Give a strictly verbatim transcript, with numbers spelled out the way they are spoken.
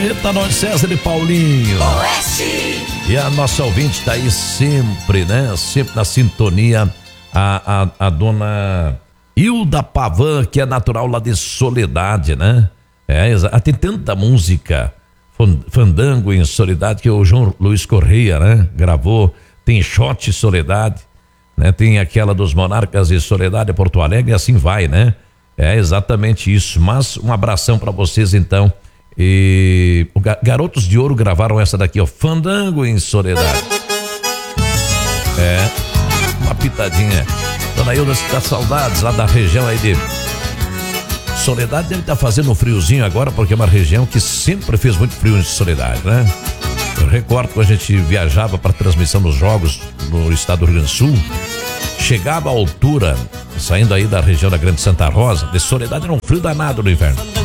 Eita, nós, César e Paulinho. Oeste. E a nossa ouvinte tá aí sempre, né? Sempre na sintonia. A, a, a dona Hilda Pavan, que é natural lá de Soledade, né? É, exato. Tem tanta música. Fandango em Soledade, que o João Luiz Correia, né? Gravou. Tem Shot Soledade, né? Tem aquela dos Monarcas de Soledade, Porto Alegre, e assim vai, né? É exatamente isso. Mas um abração para vocês, então. E o Garotos de Ouro gravaram essa daqui, ó, Fandango em Soledade. É, uma pitadinha. Dona Hilda, você tá saudades lá da região aí de Soledade. Deve estar fazendo um friozinho agora, porque é uma região que sempre fez muito frio em Soledade, né? Eu recordo quando a gente viajava para transmissão dos jogos no estado do Rio Grande do Sul, chegava à altura, saindo aí da região da Grande Santa Rosa, de Soledade, era um frio danado no inverno.